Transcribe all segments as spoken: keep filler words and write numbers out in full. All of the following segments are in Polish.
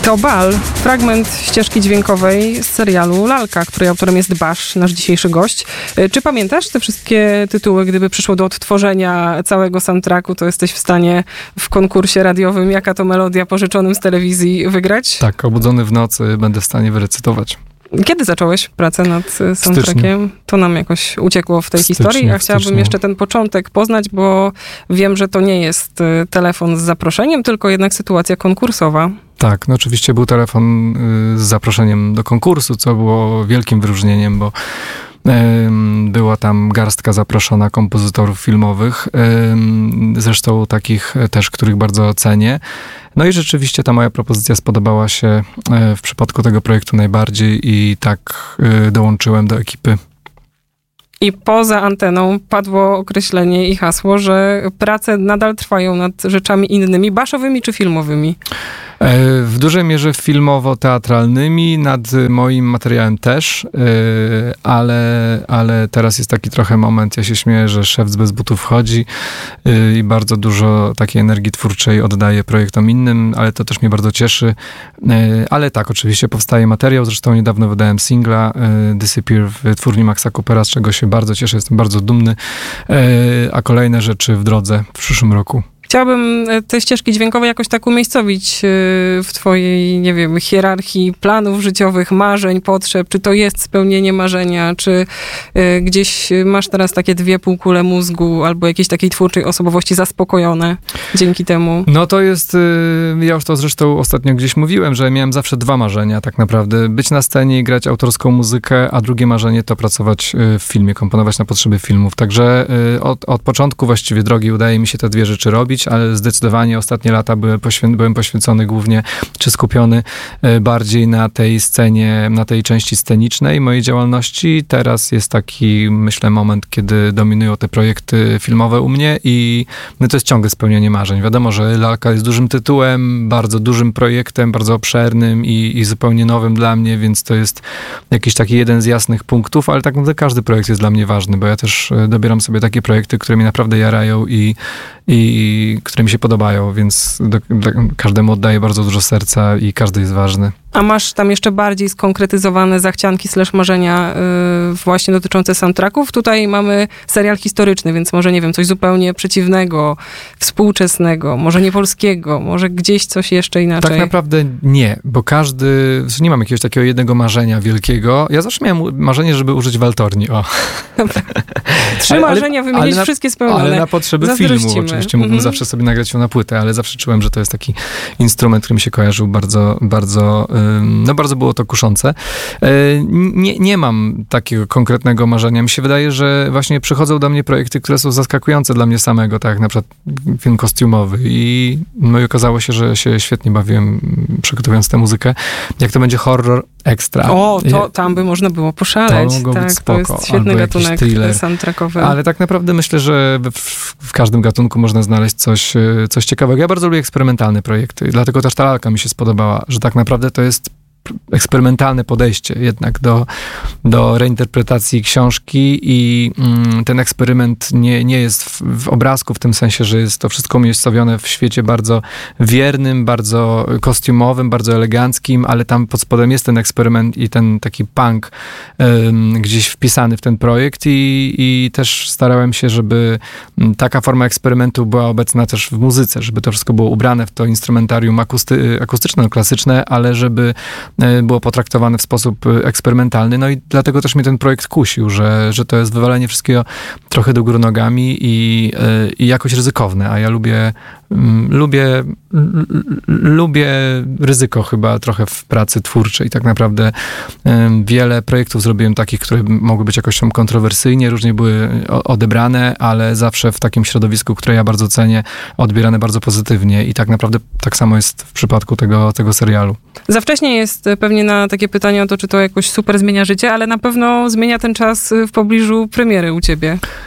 To Bal, fragment ścieżki dźwiękowej z serialu Lalka, której autorem jest Basz, nasz dzisiejszy gość. Czy pamiętasz te wszystkie tytuły, gdyby przyszło do odtworzenia całego soundtracku, to jesteś w stanie w konkursie radiowym Jaka to melodia pożyczonym z telewizji wygrać? Tak, obudzony w nocy będę w stanie wyrecytować. Kiedy zacząłeś pracę nad soundtrackiem? To nam jakoś uciekło w tej Styczniu, historii, a chciałabym styczniu. jeszcze ten początek poznać, bo wiem, że to nie jest telefon z zaproszeniem, tylko jednak sytuacja konkursowa. Tak, no oczywiście był telefon y, z zaproszeniem do konkursu, co było wielkim wyróżnieniem, bo była tam garstka zaproszona kompozytorów filmowych, zresztą takich też, których bardzo cenię. No i rzeczywiście ta moja propozycja spodobała się w przypadku tego projektu najbardziej i tak dołączyłem do ekipy. I poza anteną padło określenie i hasło, że prace nadal trwają nad rzeczami innymi, baszowymi czy filmowymi? W dużej mierze filmowo-teatralnymi, nad moim materiałem też, ale, ale teraz jest taki trochę moment, ja się śmieję, że szewc bez butów wchodzi i bardzo dużo takiej energii twórczej oddaję projektom innym, ale to też mnie bardzo cieszy. Ale tak, oczywiście powstaje materiał, zresztą niedawno wydałem singla Disappear w wytwórni Maxa Coopera, z czego się bardzo cieszę, jestem bardzo dumny, a kolejne rzeczy w drodze w przyszłym roku. Chciałabym te ścieżki dźwiękowe jakoś tak umiejscowić w twojej, nie wiem, hierarchii planów życiowych, marzeń, potrzeb. Czy to jest spełnienie marzenia, czy gdzieś masz teraz takie dwie półkule mózgu albo jakiejś takiej twórczej osobowości zaspokojone dzięki temu? No to jest, ja już to zresztą ostatnio gdzieś mówiłem, że miałem zawsze dwa marzenia tak naprawdę. Być na scenie i grać autorską muzykę, a drugie marzenie to pracować w filmie, komponować na potrzeby filmów. Także od, od początku właściwie drogi udaje mi się te dwie rzeczy robić, ale zdecydowanie ostatnie lata były poświę- byłem poświęcony głównie, czy skupiony bardziej na tej scenie, na tej części scenicznej mojej działalności. Teraz jest taki, myślę, moment, kiedy dominują te projekty filmowe u mnie i no to jest ciągle spełnienie marzeń. Wiadomo, że Lalka jest dużym tytułem, bardzo dużym projektem, bardzo obszernym i, i zupełnie nowym dla mnie, więc to jest jakiś taki jeden z jasnych punktów, ale tak naprawdę każdy projekt jest dla mnie ważny, bo ja też dobieram sobie takie projekty, które mnie naprawdę jarają i, i które mi się podobają, więc do, do, każdemu oddaję bardzo dużo serca i każdy jest ważny. A masz tam jeszcze bardziej skonkretyzowane zachcianki slash marzenia yy, właśnie dotyczące soundtracków? Tutaj mamy serial historyczny, więc może, nie wiem, coś zupełnie przeciwnego, współczesnego, może nie polskiego, może gdzieś coś jeszcze inaczej. Tak naprawdę nie, bo każdy, nie mam jakiegoś takiego jednego marzenia wielkiego. Ja zawsze miałem marzenie, żeby użyć waltorni, o. Trzy ale, marzenia ale, wymienić, ale wszystkie spełnione. Ale na potrzeby filmu oczywiście mógłbym mm-hmm. zawsze sobie nagrać ją na płytę, ale zawsze czułem, że to jest taki instrument, który mi się kojarzył bardzo, bardzo, no bardzo było to kuszące. Nie, nie mam takiego konkretnego marzenia. Mi się wydaje, że właśnie przychodzą do mnie projekty, które są zaskakujące dla mnie samego, tak jak na przykład film kostiumowy i, no i okazało się, że się świetnie bawiłem przygotowując tę muzykę. Jak to będzie horror ekstra. O, to tam by można było poszaleć. To mogło tak, być spoko. To jest świetny albo gatunek thriller. soundtrackowy. Ale tak naprawdę myślę, że w, w każdym gatunku można znaleźć coś, coś ciekawego. Ja bardzo lubię eksperymentalne projekty, dlatego też ta Lalka mi się spodobała, że tak naprawdę to jest eksperymentalne podejście jednak do, do reinterpretacji książki i mm, ten eksperyment nie, nie jest w, w obrazku w tym sensie, że jest to wszystko umiejscowione w świecie bardzo wiernym, bardzo kostiumowym, bardzo eleganckim, ale tam pod spodem jest ten eksperyment i ten taki punk ym, gdzieś wpisany w ten projekt i, i też starałem się, żeby taka forma eksperymentu była obecna też w muzyce, żeby to wszystko było ubrane w to instrumentarium akusty, akustyczne, klasyczne, ale żeby było potraktowane w sposób eksperymentalny, no i dlatego też mnie ten projekt kusił, że, że to jest wywalenie wszystkiego trochę do góry nogami i, i jakoś ryzykowne, a ja lubię lubię lubię ryzyko chyba trochę w pracy twórczej. Tak naprawdę wiele projektów zrobiłem takich, które mogły być jakoś tam kontrowersyjnie, różnie były odebrane, ale zawsze w takim środowisku, które ja bardzo cenię, odbierane bardzo pozytywnie i tak naprawdę tak samo jest w przypadku tego, tego serialu. Za wcześnie jest pewnie na takie pytanie o to, czy to jakoś super zmienia życie, ale na pewno zmienia ten czas w pobliżu premiery u ciebie.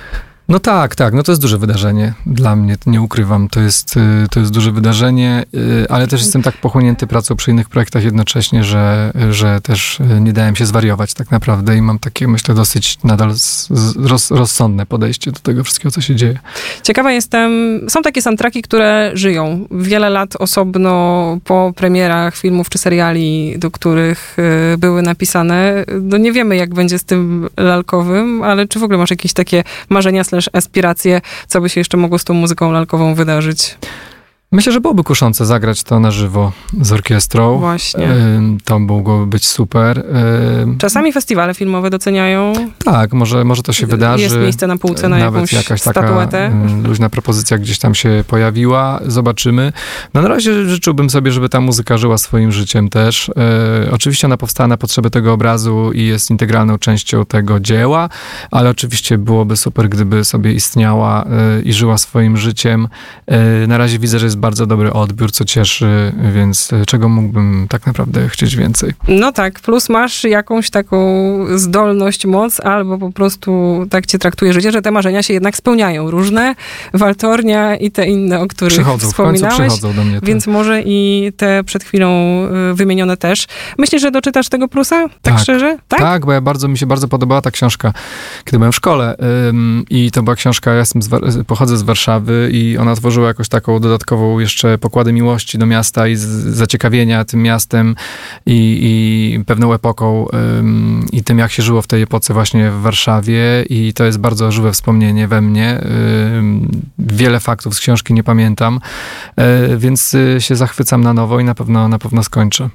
No tak, tak, no to jest duże wydarzenie dla mnie, nie ukrywam, to jest, to jest duże wydarzenie, ale też jestem tak pochłonięty pracą przy innych projektach jednocześnie, że, że też nie dałem się zwariować tak naprawdę i mam takie, myślę, dosyć nadal roz, rozsądne podejście do tego wszystkiego, co się dzieje. Ciekawa jestem, są takie soundtracki, które żyją wiele lat osobno po premierach filmów czy seriali, do których były napisane. No nie wiemy, jak będzie z tym lalkowym, ale czy w ogóle masz jakieś takie marzenia slash aspiracje, co by się jeszcze mogło z tą muzyką lalkową wydarzyć? Myślę, że byłoby kuszące zagrać to na żywo z orkiestrą. Właśnie. To mogłoby być super. Czasami festiwale filmowe doceniają. Tak, może, może to się wydarzy. Jest miejsce na półce na Nawet jakąś jakaś taka statuetę. luźna propozycja gdzieś tam się pojawiła. Zobaczymy. No na razie życzyłbym sobie, żeby ta muzyka żyła swoim życiem też. E, oczywiście ona powstała na potrzeby tego obrazu i jest integralną częścią tego dzieła, ale oczywiście byłoby super, gdyby sobie istniała e, i żyła swoim życiem. E, na razie widzę, że jest bardzo dobry odbiór, co cieszy, więc czego mógłbym tak naprawdę chcieć więcej? No tak, plus masz jakąś taką zdolność, moc, albo po prostu tak cię traktuje życie, że te marzenia się jednak spełniają. Różne, Waltornia i te inne, o których przychodzą, wspominałeś. w końcu przychodzą do mnie. Te. Więc może i te przed chwilą wymienione też. Myślisz, że doczytasz tego plusa? Tak, tak szczerze? Tak? Tak, bo ja bardzo, mi się bardzo podobała ta książka, kiedy byłem w szkole. Ym, I to była książka, ja jestem z, pochodzę z Warszawy i ona tworzyła jakąś taką dodatkową jeszcze pokłady miłości do miasta i z, zaciekawienia tym miastem i, i pewną epoką ym, i tym, jak się żyło w tej epoce właśnie w Warszawie i to jest bardzo żywe wspomnienie we mnie. Ym, wiele faktów z książki nie pamiętam, yy, więc yy, się zachwycam na nowo i na pewno, na pewno skończę.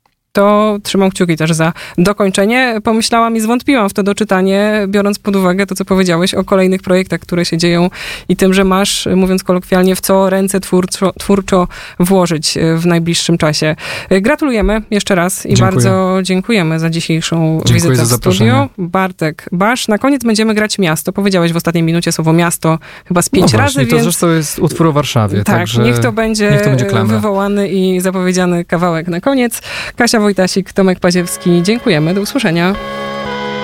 To trzymam kciuki też za dokończenie. Pomyślałam i zwątpiłam w to doczytanie, biorąc pod uwagę to, co powiedziałeś o kolejnych projektach, które się dzieją i tym, że masz, mówiąc kolokwialnie, w co ręce twórczo, twórczo włożyć w najbliższym czasie. Gratulujemy jeszcze raz i Dziękuję. bardzo dziękujemy za dzisiejszą Dziękuję wizytę za w zaproszenie. studiu. Bartek Basz. Na koniec będziemy grać Miasto. Powiedziałeś w ostatniej minucie słowo miasto chyba z pięć no razy, właśnie, więc... to zresztą jest utwór o Warszawie. Tak, także niech to będzie, niech to będzie wywołany i zapowiedziany kawałek na koniec. Kasia Wojtasik, Tomek Paziewski, dziękujemy, do usłyszenia.